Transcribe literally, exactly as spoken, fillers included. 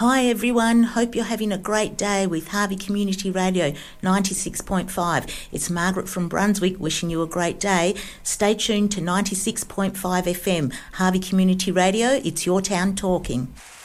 Hi everyone, hope you're having a great day with Harvey Community Radio ninety-six point five. It's Margaret from Brunswick wishing you a great day. Stay tuned to ninety-six point five F M. Harvey Community Radio, it's your town talking.